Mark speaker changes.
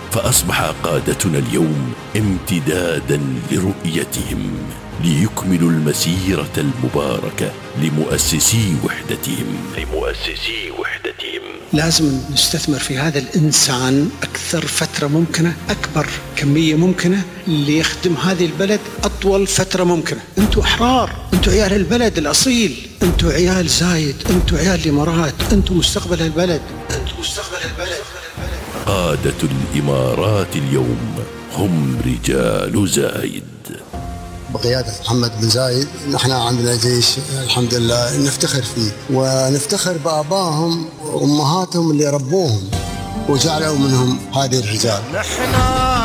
Speaker 1: فأصبح قادتنا اليوم امتدادا لرؤيتهم، ليكملوا المسيرة المباركة لمؤسسي وحدتهم.
Speaker 2: لازم نستثمر في هذا الإنسان أكثر فترة ممكنة، أكبر كمية ممكنة، ليخدم هذه البلد أطول فترة ممكنة. أنتوا أحرار، أنتوا عيال البلد الأصيل، أنتوا عيال زايد، أنتوا عيال الإمارات، أنتوا مستقبل البلد.
Speaker 1: قادة الإمارات اليوم هم رجال زايد.
Speaker 3: بقيادة محمد بن زايد نحن عندنا جيش الحمد لله نفتخر فيه، ونفتخر بآبائهم وأمهاتهم اللي ربوهم وجعلوا منهم هذه الرجال.